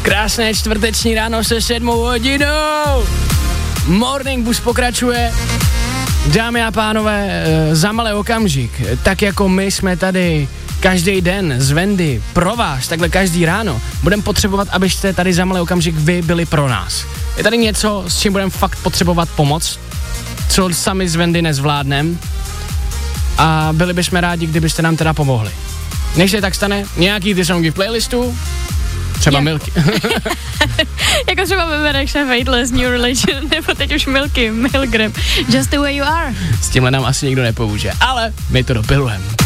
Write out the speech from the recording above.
Krásné čtvrteční ráno se 7 hodinou. Morning Bus pokračuje. Dámy a pánové, za malý okamžik, tak jako my jsme tady každý den z Wendy pro vás, takhle každý ráno, budeme potřebovat, abyste tady za malý okamžik vy byli pro nás. Je tady něco, s čím budeme fakt potřebovat pomoc, co sami z Wendy nezvládnem, a byli bychom rádi, kdybyste nám teda pomohli. Než se tak stane, nějaký ty songy v playlistu, třeba Milky. Jako třeba Memerection, Weightless, New Religion, nebo teď už Milky, Milgram, Just the Way You Are. S tímhle nám asi nikdo nepomůže, ale my to dopilujeme.